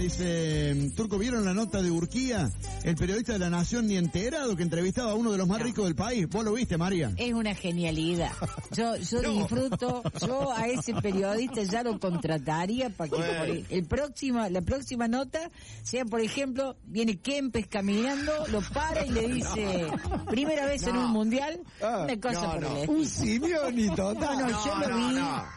Dice, Turco, ¿vieron la nota de Urquía? El periodista de La Nación ni enterado que entrevistaba a uno de los más ricos del país. ¿Vos lo viste, María? Es una genialidad. Yo disfruto, yo a ese periodista ya lo contrataría para que la próxima nota sea, por ejemplo, viene Kempes caminando, lo para y le dice, primera vez en un mundial, una cosa por el estilo. Un Simeone total. Yo lo vi.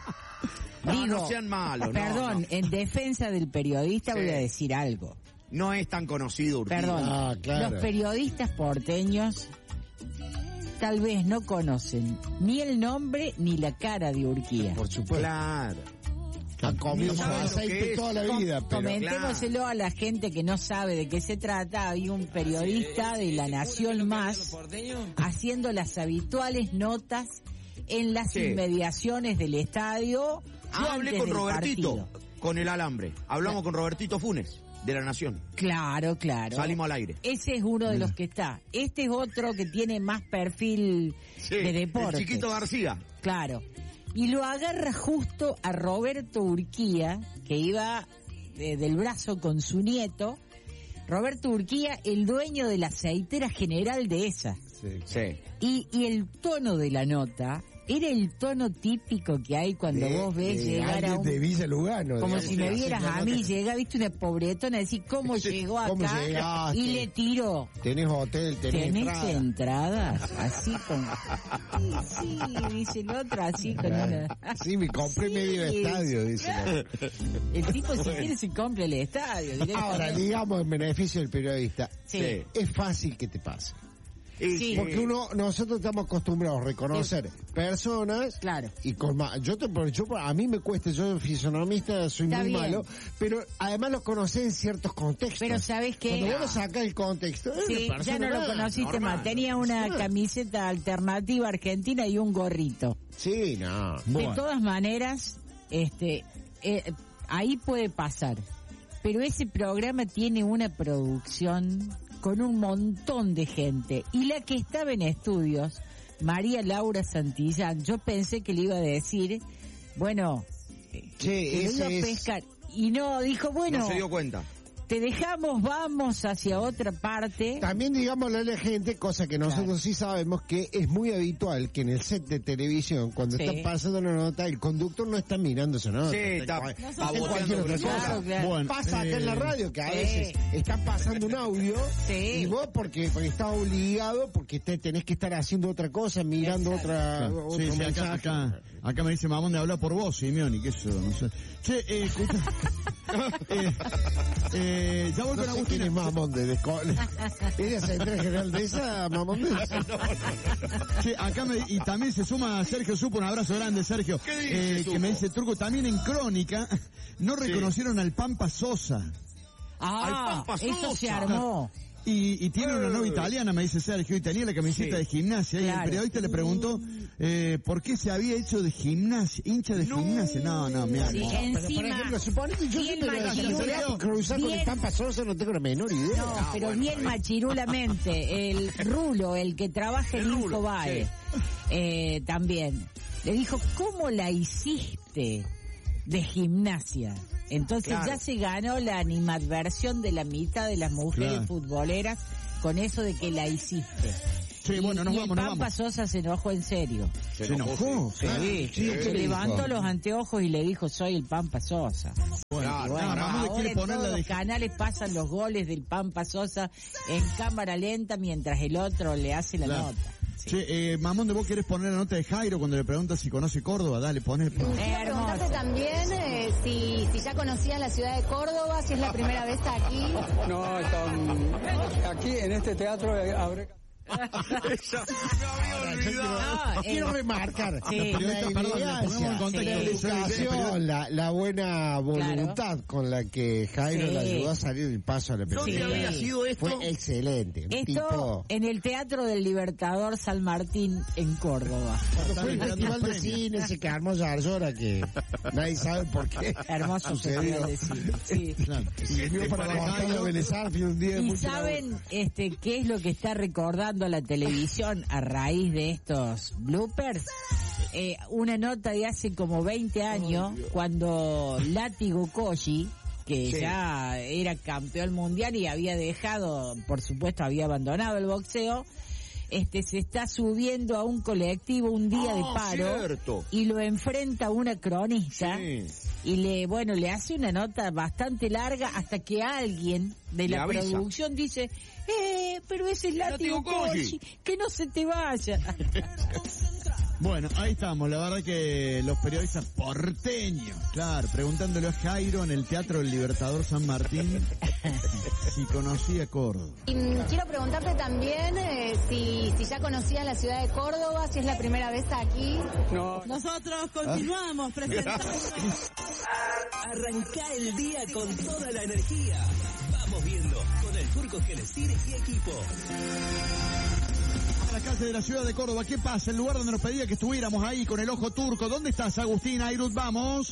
Digo, no sean malos. Perdón, en defensa del periodista voy a decir algo. No es tan conocido Urquía. Perdón, claro. Los periodistas porteños tal vez no conocen ni el nombre ni la cara de Urquía. Por supuesto. Claro. Han comido aceite toda la vida. Pero... Comentémoselo a la gente que no sabe de qué se trata. Hay un periodista de La Nación Más haciendo las habituales notas en las inmediaciones del estadio. Yo hablé con Robertito, con el alambre. Hablamos con Robertito Funes, de La Nación. Claro. Salimos al aire. Ese es uno de los que está. Este es otro que tiene más perfil de deporte. El Chiquito García. Claro. Y lo agarra justo a Roberto Urquía, que iba del brazo con su nieto. Roberto Urquía, el dueño de la aceitera general de esa. Sí. Y el tono de la nota era el tono típico que hay cuando vos ves llegar a un... de Villa Lugano. Como digamos, si me vieras a mí, viste una pobretona, decir cómo llegó ¿Cómo acá llegaste? y le tiró. Tenés hotel, tenés entradas, así con... Sí, dice el otro, así con una... Sí, me compré medio estadio, dice. El tipo si quiere se compra el estadio. Ahora, digamos en beneficio del periodista, Sí. es fácil que te pase. Sí. Porque nosotros estamos acostumbrados a reconocer personas, claro, y con a mí me cuesta, yo soy fisonomista, soy Está muy bien. malo, pero además los conocés en ciertos contextos. Pero ¿sabés qué? Cuando vos lo sacás del contexto, Sí, ya no lo conociste más. Tenía una camiseta alternativa argentina y un gorrito. Sí, no. De todas maneras, ahí puede pasar. Pero ese programa tiene una producción con un montón de gente. Y la que estaba en estudios, María Laura Santillán, yo pensé que le iba a decir, bueno, que eso iba a es... pescar. Y no, dijo, bueno, No se dio cuenta. te dejamos, vamos hacia otra parte. También digámosle a la gente, cosa que nosotros sí sabemos, que es muy habitual que en el set de televisión, cuando está pasando la nota, el conductor no está mirando esa nota. Sí, está cualquier otra cosa. Claro. Bueno, Pasa acá en la radio, que a veces están pasando un audio, y vos porque estás obligado, porque tenés que estar haciendo otra cosa, mirando otro Sí, mensaje. acá me dice Mamón de hablar por vos, Simeone, que eso, no sé. Che, escucha. Ya voy con No sé quién Agustina. es Mamón de ¿Ella se entra general de esa, Mamón de esa? Che, acá y también se suma Sergio Supo, un abrazo grande, Sergio. ¿Qué dice Supo? Que me dice, Turco, también en Crónica no reconocieron al Pampa Sosa. Ah, Pampa eso Sosa. se armó. Y tiene una novia italiana, me dice Sergio, y tenía la camiseta de gimnasia. Y el Claro. periodista le preguntó por qué se había hecho de gimnasia, hincha de gimnasia. No, mira. Sí, Pero, por encima, ejemplo, suponete yo bien soy periodista, machirula, cruzar con el bien- Pampa Sosa no tengo la menor idea. No, pero bien machirulamente, el Rulo, el que trabaja en Rulo, Infobae, también, le dijo, ¿cómo la hiciste de gimnasia? Entonces ya se ganó la animadversión de la mitad de las mujeres futboleras con eso de que la hiciste. Sí, bueno, nos y vamos, el nos Pampa vamos. Sosa se enojó en serio. ¿Se enojó? Sí, se levantó los anteojos y le dijo, soy el Pampa Sosa. Bueno, Bueno, Mamón le ahora quiere en poner todos la los de... canales pasan los goles del Pampa Sosa en cámara lenta mientras el otro le hace la nota. Sí. Che, Mamón, de vos querés poner la nota de Jairo cuando le preguntas si conoce Córdoba, dale, poné. Hermoso. También si ya conocías la ciudad de Córdoba, si es la primera vez aquí. No, aquí en este teatro habré... Quiero remarcar Sí. la elegancia, la buena voluntad con la que Jairo le ayudó a salir del paso a la pelota. ¿Dónde había sido esto? Fue excelente. Esto en el Teatro del Libertador San Martín en Córdoba. Fue el festival de cine ese que armó Yarlora, que nadie sabe por qué. Hermoso sucedió. festival de cine. Sí. Y vio para bajar a Vélez Sarsfield un día de ¿Y mucho saben qué es lo que está recordando la televisión a raíz de estos bloopers? Una nota de hace como 20 años, cuando Látigo Koji que ya era campeón mundial y había dejado, por supuesto, había abandonado el boxeo, se está subiendo a un colectivo un día de paro, cierto. Y lo enfrenta una cronista y le hace una nota bastante larga hasta que alguien de la producción dice, pero ese es Látigo Colli, que no se te vaya. Bueno, ahí estamos, la verdad que los periodistas porteños, claro, preguntándole a Jairo en el Teatro del Libertador San Martín si conocía Córdoba. Y quiero preguntarte también si ya conocías la ciudad de Córdoba, si es la primera vez aquí. No. Nosotros continuamos presentando. Arranca el día con toda la energía. Vamos viendo con el Turco Genesir y equipo. La calle de la ciudad de Córdoba, ¿qué pasa? El lugar donde nos pedía que estuviéramos ahí con el ojo turco. ¿Dónde estás, Agustín Airut? Vamos.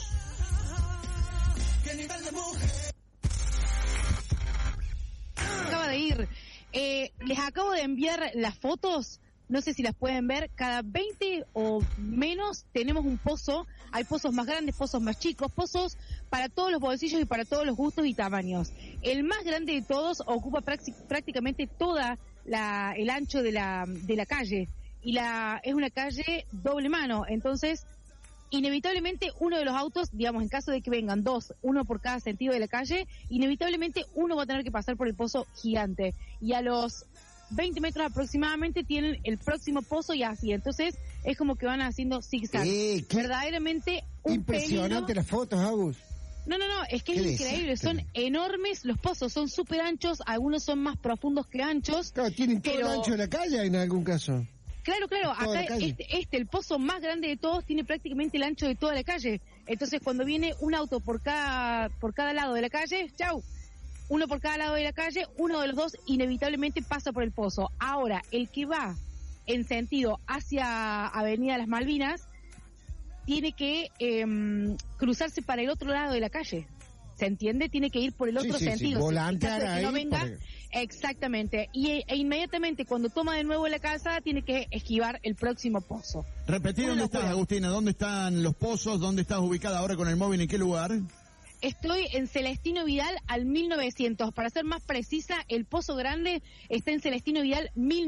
Acaba de ir. Les acabo de enviar las fotos. No sé si las pueden ver. Cada 20 o menos tenemos un pozo. Hay pozos más grandes, pozos más chicos, pozos para todos los bolsillos y para todos los gustos y tamaños. El más grande de todos ocupa prácticamente toda el ancho de la calle, y es una calle doble mano, entonces inevitablemente uno de los autos, digamos, en caso de que vengan dos, uno por cada sentido de la calle, inevitablemente uno va a tener que pasar por el pozo gigante, y a los 20 metros aproximadamente tienen el próximo pozo y así, entonces es como que van haciendo zigzag. Verdaderamente un impresionante peligro. Las fotos, Agus. No, es que es increíble, son enormes los pozos, son súper anchos, algunos son más profundos que anchos. Claro, tienen todo el ancho de la calle en algún caso. Claro, acá el pozo más grande de todos tiene prácticamente el ancho de toda la calle. Entonces cuando viene un auto por cada lado de la calle, chau, uno por cada lado de la calle, uno de los dos inevitablemente pasa por el pozo. Ahora, el que va en sentido hacia Avenida Las Malvinas, tiene que cruzarse para el otro lado de la calle. ¿Se entiende? Tiene que ir por el otro sentido. Volantear ahí. No venga, exactamente. E inmediatamente cuando toma de nuevo la casa, tiene que esquivar el próximo pozo. Repetí dónde estás, Agustina. ¿Dónde están los pozos? ¿Dónde estás ubicada ahora con el móvil? ¿En qué lugar? Estoy en Celestino Vidal al 1900. Para ser más precisa, el Pozo Grande está en Celestino Vidal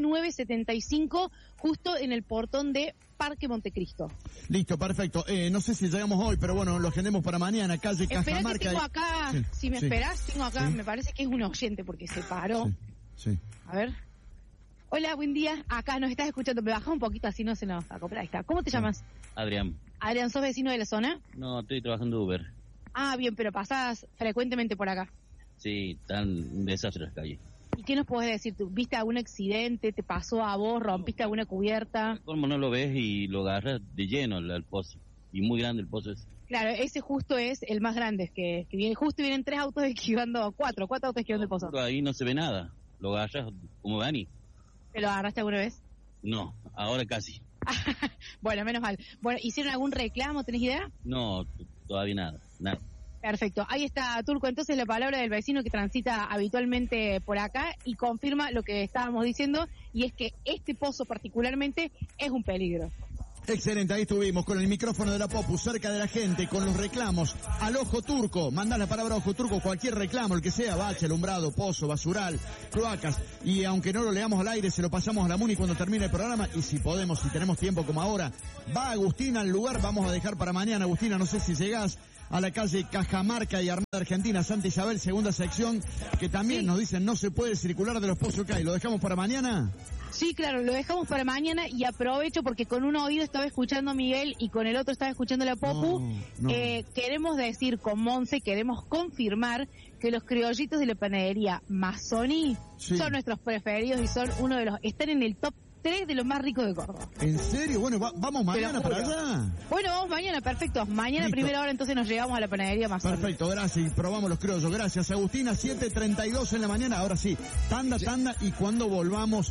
1975, justo en el portón de Parque Montecristo. Listo, perfecto. No sé si llegamos hoy, pero bueno, lo agendemos para mañana, calle Cajamarca. Espera que tengo acá, si me esperás, tengo acá, me parece que es un oyente porque se paró. Sí. A ver. Hola, buen día. Acá nos estás escuchando. Me baja un poquito, así no se nos acopla. Ahí está. ¿Cómo te llamas? Adrián. Adrián, ¿sos vecino de la zona? No, estoy trabajando Uber. Ah, bien, pero pasás frecuentemente por acá. Sí, están un desastre las calles. ¿Y qué nos podés decir? ¿Viste algún accidente? ¿Te pasó a vos? ¿Rompiste alguna cubierta? Como no lo ves y lo agarras de lleno el pozo. Y muy grande el pozo es. Claro, ese justo es el más grande, que vienen 3 autos esquivando, 4 autos esquivando el pozo. Ahí no se ve nada. Lo agarras como Dani. ¿Te lo agarraste alguna vez? No, ahora casi. Bueno, menos mal. Bueno, ¿hicieron algún reclamo? ¿Tenés idea? No, todavía nada. Perfecto. Ahí está, Turco. Entonces la palabra del vecino que transita habitualmente por acá y confirma lo que estábamos diciendo, y es que este pozo particularmente es un peligro. Excelente, ahí estuvimos con el micrófono de la Popu, cerca de la gente, con los reclamos al ojo turco. Mandá la palabra ojo turco, cualquier reclamo, el que sea, bache, alumbrado, pozo, basural, cloacas. Y aunque no lo leamos al aire, se lo pasamos a la MUNI cuando termine el programa. Y si podemos, si tenemos tiempo como ahora, va Agustina al lugar. Vamos a dejar para mañana, Agustina, no sé si llegás a la calle Cajamarca y Armada Argentina, Santa Isabel, segunda sección, que también nos dicen no se puede circular de los pozos que hay. ¿Lo dejamos para mañana? Sí, claro, lo dejamos para mañana, y aprovecho porque con un oído estaba escuchando a Miguel y con el otro estaba escuchando a la Popu. Queremos decir con Monse, queremos confirmar que los criollitos de la panadería Mazzoni son nuestros preferidos y son están en el top 3 de los más ricos de Córdoba. ¿En serio? Bueno, vamos mañana para allá. Bueno, vamos mañana, perfecto. Mañana a primera hora entonces nos llegamos a la panadería Mazzoni. Perfecto, gracias. Probamos los criollos. Gracias, Agustina. 7:32 en la mañana. Ahora sí, tanda. Y cuando volvamos,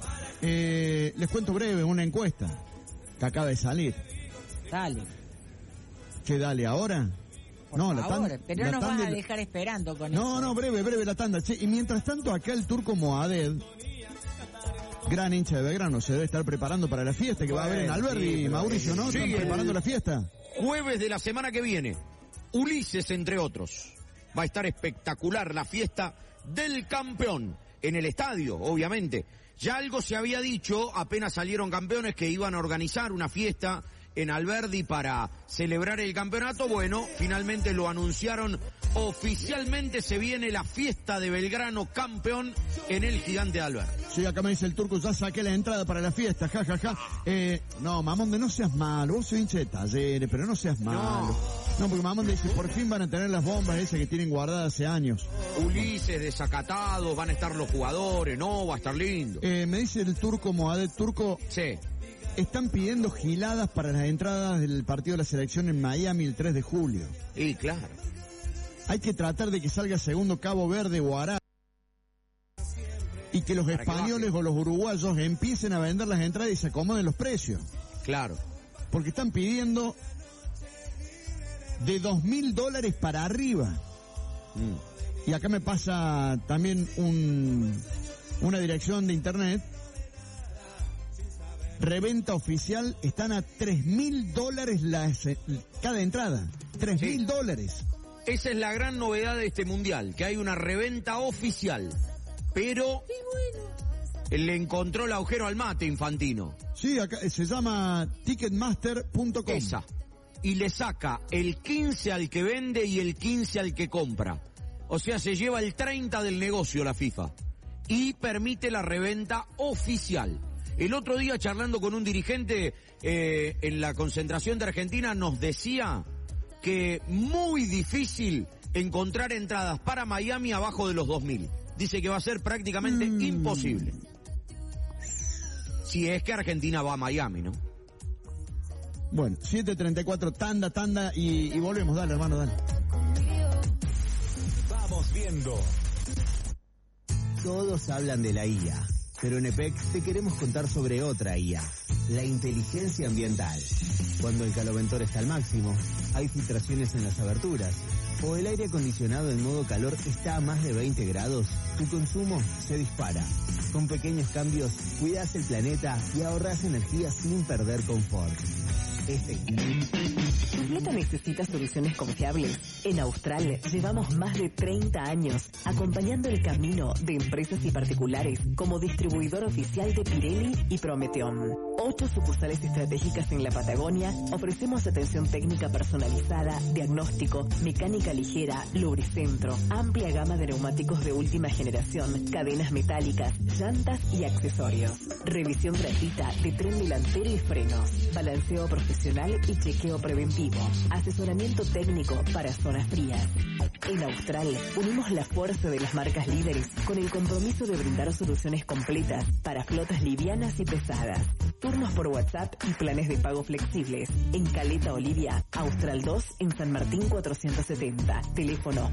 les cuento breve una encuesta que acaba de salir. Dale. ¿Qué dale ahora? Por favor, pero no nos vas a dejar esperando con eso. No, breve la tanda. Che, y mientras tanto, acá el Turco Moaded, gran hincha de Belgrano, se debe estar preparando para la fiesta que va a haber en Alberdi, Mauricio, ¿no? ¿Están preparando la fiesta? Jueves de la semana que viene, Ulises, entre otros. Va a estar espectacular la fiesta del campeón en el estadio, obviamente. Ya algo se había dicho, apenas salieron campeones, que iban a organizar una fiesta en Alberdi para celebrar el campeonato. Bueno, finalmente lo anunciaron oficialmente. Se viene la fiesta de Belgrano campeón en el Gigante de Alberdi. Sí, acá me dice el Turco, ya saqué la entrada para la fiesta, jajaja. No, Mamonde, no seas malo, vos sos hincha de Talleres, pero no seas malo. No, porque Mamonde dice, por fin van a tener las bombas esas que tienen guardadas hace años. Ulises, desacatados, van a estar los jugadores, no, va a estar lindo. Me dice el Turco, Mohamed Turco. Sí. Están pidiendo giladas para las entradas del partido de la selección en Miami el 3 de julio. Y claro. Hay que tratar de que salga segundo Cabo Verde o Arabia. Y que los españoles o los uruguayos empiecen a vender las entradas y se acomoden los precios. Claro. Porque están pidiendo de $2.000 para arriba. Y acá me pasa también una dirección de internet. Reventa oficial, están a $3.000 cada entrada. $3.000. Esa es la gran novedad de este mundial, que hay una reventa oficial. Pero le encontró el agujero al mate, Infantino. Sí, acá se llama ticketmaster.com. Esa. Y le saca el 15 al que vende y el 15 al que compra. O sea, se lleva el 30 del negocio la FIFA. Y permite la reventa oficial. El otro día, charlando con un dirigente en la concentración de Argentina, nos decía que muy difícil encontrar entradas para Miami abajo de los 2.000. Dice que va a ser prácticamente imposible. Si es que Argentina va a Miami, ¿no? Bueno, 7:34, tanda y volvemos. Dale, hermano, dale. Vamos viendo. Todos hablan de la IA, pero en EPEC te queremos contar sobre otra IA, la inteligencia ambiental. Cuando el caloventor está al máximo, hay filtraciones en las aberturas, o el aire acondicionado en modo calor está a más de 20 grados, tu consumo se dispara. Con pequeños cambios, cuidas el planeta y ahorras energía sin perder confort. ¿Tu flota necesita soluciones confiables? En Austral llevamos más de 30 años acompañando el camino de empresas y particulares como distribuidor oficial de Pirelli y Prometeon. 8 sucursales estratégicas en la Patagonia, ofrecemos atención técnica personalizada, diagnóstico, mecánica ligera, lubricentro, amplia gama de neumáticos de última generación, cadenas metálicas, llantas y accesorios. Revisión gratuita de tren delantero y frenos, balanceo profesional y chequeo preventivo, asesoramiento técnico para zonas frías. En Austral unimos la fuerza de las marcas líderes con el compromiso de brindar soluciones completas para flotas livianas y pesadas. Turnos por WhatsApp y planes de pago flexibles. En Caleta Olivia, Austral 2 en San Martín 470. Teléfono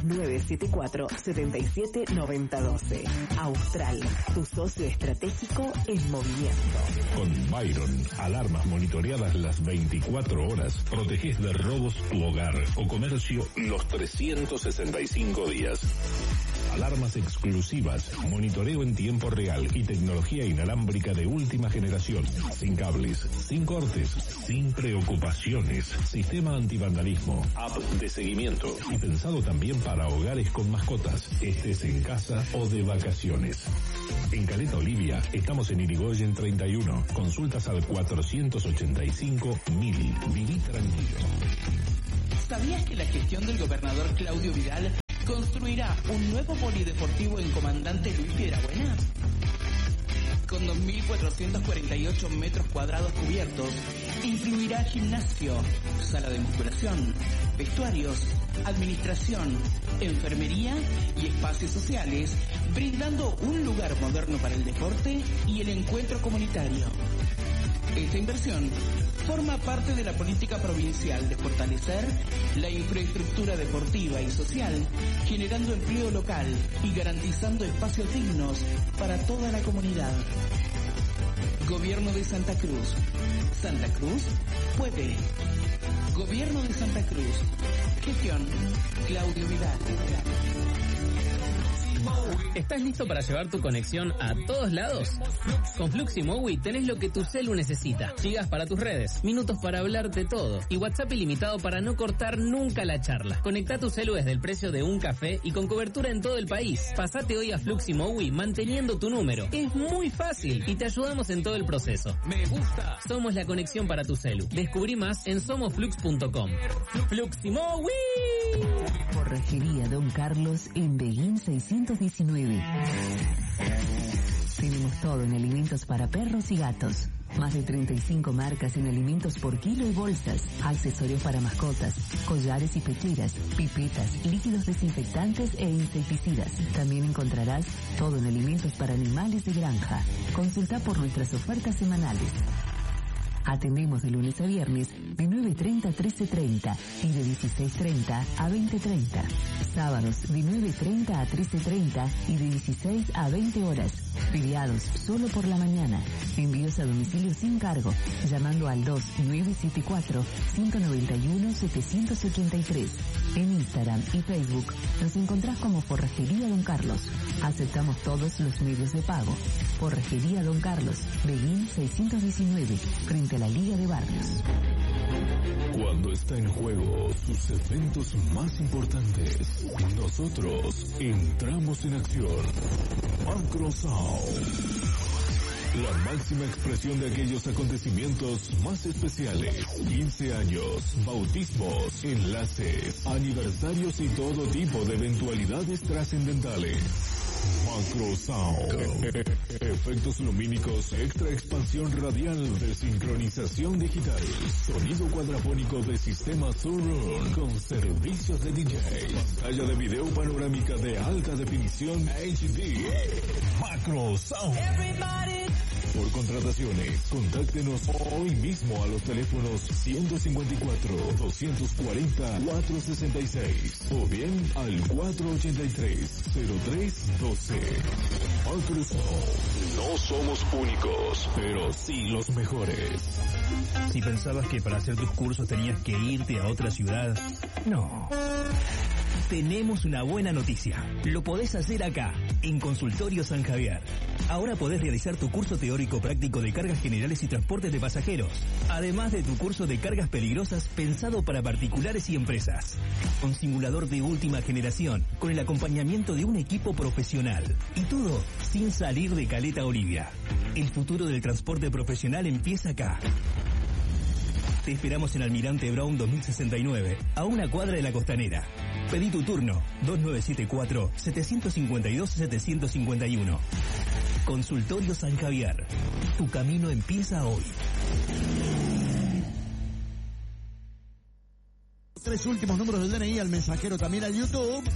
2974-779012. Austral, tu socio estratégico en movimiento. Con Byron, alarmas monitoreadas las 24 horas, proteges de robos tu hogar o comercio los 365 días. Alarmas exclusivas, monitoreo en tiempo real y tecnología inalámbrica de última generación. Sin cables, sin cortes, sin preocupaciones. Sistema antivandalismo, app de seguimiento y pensado también para hogares con mascotas, estés en casa o de vacaciones. En Caleta Olivia estamos en Irigoyen 31. Consultas al 485.000. Viví tranquilo. ¿Sabías que la gestión del gobernador Claudio Vidal construirá un nuevo polideportivo en Comandante Luis Piedrabuena? Con 2.448 metros cuadrados cubiertos, incluirá gimnasio, sala de musculación, vestuarios, administración, enfermería y espacios sociales, brindando un lugar moderno para el deporte y el encuentro comunitario. Esta inversión forma parte de la política provincial de fortalecer la infraestructura deportiva y social, generando empleo local y garantizando espacios dignos para toda la comunidad. Gobierno de Santa Cruz. Santa Cruz puede. Gobierno de Santa Cruz. Gestión Claudio Vidal. ¿Estás listo para llevar tu conexión a todos lados? Con Fluximowi tenés lo que tu celu necesita. Gigas para tus redes, minutos para hablar de todo y WhatsApp ilimitado para no cortar nunca la charla. Conecta tu celu desde el precio de un café y con cobertura en todo el país. Pasate hoy a Fluximowi manteniendo tu número. Es muy fácil y te ayudamos en todo el proceso. Me gusta. Somos la conexión para tu celu. Descubrí más en somosflux.com. Fluximowi. Forrajería Don Carlos en Beguín 619. Tenemos todo en alimentos para perros y gatos. Más de 35 marcas en alimentos por kilo y bolsas, accesorios para mascotas, collares y pecheras, pipetas, líquidos desinfectantes e insecticidas. También encontrarás todo en alimentos para animales de granja. Consulta por nuestras ofertas semanales. Atendemos de lunes a viernes de 9:30 a 13:30 y de 16:30 a 20:30. Sábados de 9:30 a 13:30 y de 16 a 20 horas. Feriados solo por la mañana. Envíos a domicilio sin cargo, llamando al 2974-191-783. En Instagram y Facebook nos encontrás como Forrajería Don Carlos. Aceptamos todos los medios de pago. Forrajería Don Carlos, Beguín 619, frente a la Liga de Barrios. Cuando está en juego sus eventos más importantes, nosotros entramos en acción. Macrosound, la máxima expresión de aquellos acontecimientos más especiales. 15 años, bautismos, enlaces, aniversarios y todo tipo de eventualidades trascendentales. Macrosound. Efectos lumínicos, extra expansión radial de sincronización digital. Sonido cuadrafónico de sistema Surround con servicios de DJ. Pantalla de video panorámica de alta definición HD. Macrosound. Por contrataciones, contáctenos hoy mismo a los teléfonos 154-240-466 o bien al 483-0312. Microsoft. No somos únicos, pero sí los mejores. Si pensabas que para hacer tus cursos tenías que irte a otra ciudad, no. Tenemos una buena noticia. Lo podés hacer acá, en Consultorio San Javier. Ahora podés realizar tu curso teórico práctico de cargas generales y transporte de pasajeros, además de tu curso de cargas peligrosas pensado para particulares y empresas. Con simulador de última generación, con el acompañamiento de un equipo profesional. Y todo sin salir de Caleta Olivia. El futuro del transporte profesional empieza acá. Te esperamos en Almirante Brown 2069, a una cuadra de la Costanera. Pedí tu turno, 2974-752-751. Consultorio San Javier. Tu camino empieza hoy. 3 últimos números del DNI al mensajero, también al YouTube.